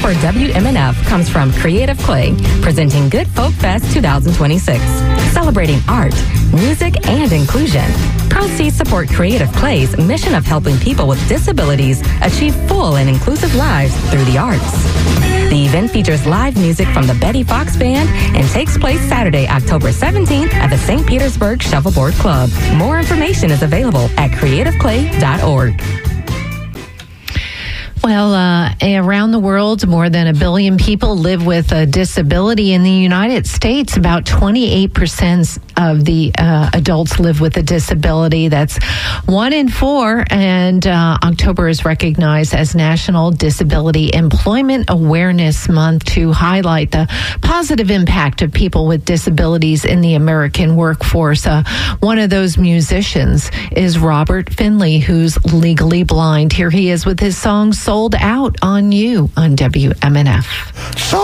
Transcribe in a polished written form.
for WMNF comes from Creative Clay, presenting Good Folk Fest 2026, celebrating art, music, and inclusion. Proceeds support Creative Clay's mission of helping people with disabilities achieve full and inclusive lives through the arts. The event features live music from the Betty Fox Band and takes place Saturday, October 17th at the St. Petersburg Shuffleboard Club. More information is available at creativeclay.org. Well, around the world, more than 1 billion people live with a disability. In the United States, about 28% of the adults live with a disability. That's 1 in 4. And October is recognized as National Disability Employment Awareness Month to highlight the positive impact of people with disabilities in the American workforce. One of those musicians is Robert Finley, who's legally blind. Here he is with his song Sold Out on You on WMNF.